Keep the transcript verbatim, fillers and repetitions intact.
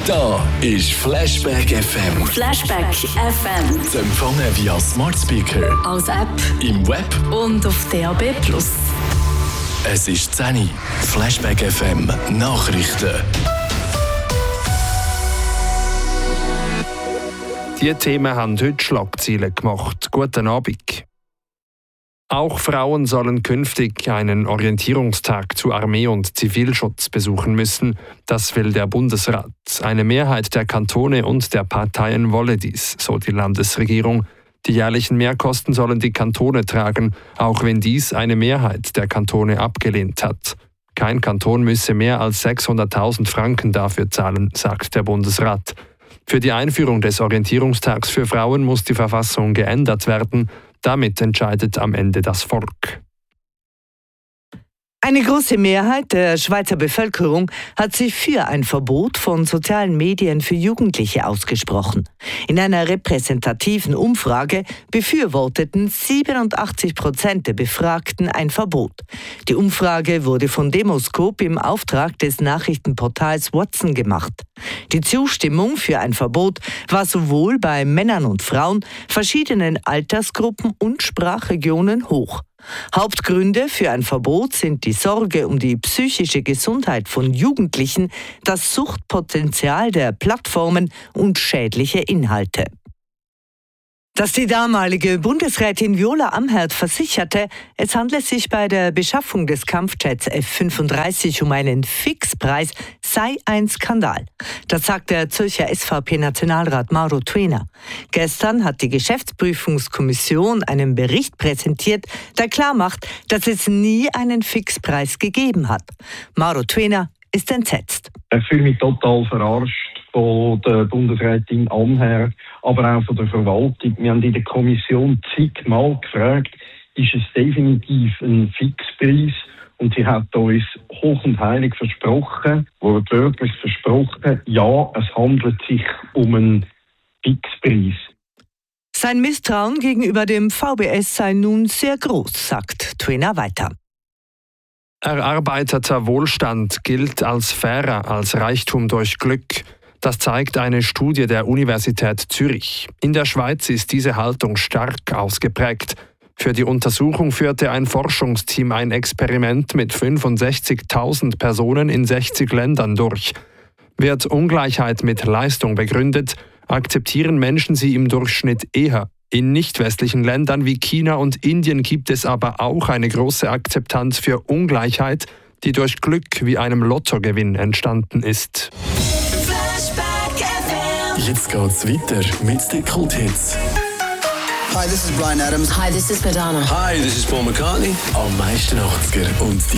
Da ist Flashback F M. Flashback F M. Zu empfangen via Smart Speaker, Als App im Web und auf D A B plus. Es ist zehn Uhr. Flashback F M Nachrichten. Diese Themen haben heute Schlagzeilen gemacht. Guten Abend. Auch Frauen sollen künftig einen Orientierungstag zu Armee und Zivilschutz besuchen müssen. Das will der Bundesrat. Eine Mehrheit der Kantone und der Parteien wolle dies, so die Landesregierung. Die jährlichen Mehrkosten sollen die Kantone tragen, auch wenn dies eine Mehrheit der Kantone abgelehnt hat. Kein Kanton müsse mehr als sechshunderttausend Franken dafür zahlen, sagt der Bundesrat. Für die Einführung des Orientierungstags für Frauen muss die Verfassung geändert werden. Damit entscheidet am Ende das Volk. Eine große Mehrheit der Schweizer Bevölkerung hat sich für ein Verbot von sozialen Medien für Jugendliche ausgesprochen. In einer repräsentativen Umfrage befürworteten siebenundachtzig Prozent der Befragten ein Verbot. Die Umfrage wurde von Demoscope im Auftrag des Nachrichtenportals Watson gemacht. Die Zustimmung für ein Verbot war sowohl bei Männern und Frauen, verschiedenen Altersgruppen und Sprachregionen hoch. Hauptgründe für ein Verbot sind die Sorge um die psychische Gesundheit von Jugendlichen, das Suchtpotenzial der Plattformen und schädliche Inhalte. Dass die damalige Bundesrätin Viola Amherd versicherte, es handle sich bei der Beschaffung des Kampfjets F fünfunddreißig um einen Fixpreis, sei ein Skandal. Das sagt der Zürcher S V P-Nationalrat Mauro Tuena. Gestern hat die Geschäftsprüfungskommission einen Bericht präsentiert, der klarmacht, dass es nie einen Fixpreis gegeben hat. Mauro Tuena ist entsetzt. Ich fühle mich total verarscht von der Bundesrätin Amherd, aber auch von der Verwaltung. Wir haben in der Kommission zigmal gefragt, ist es definitiv ein Fixpreis? Und sie hat uns hoch und heilig versprochen, wortwörtlich versprochen, ja, es handelt sich um einen Fixpreis. Sein Misstrauen gegenüber dem V B S sei nun sehr groß, sagt Tuena weiter. Erarbeiteter Wohlstand gilt als fairer als Reichtum durch Glück. Das zeigt eine Studie der Universität Zürich. In der Schweiz ist diese Haltung stark ausgeprägt. Für die Untersuchung führte ein Forschungsteam ein Experiment mit fünfundsechzigtausend Personen in sechzig Ländern durch. Wird Ungleichheit mit Leistung begründet, akzeptieren Menschen sie im Durchschnitt eher. In nicht-westlichen Ländern wie China und Indien gibt es aber auch eine große Akzeptanz für Ungleichheit, die durch Glück wie einem Lottogewinn entstanden ist. Jetzt geht's weiter mit den Kulthits. Hi, this is Bryan Adams. Hi, this is Madonna. Hi, this is Paul McCartney. Am meisten achtziger und die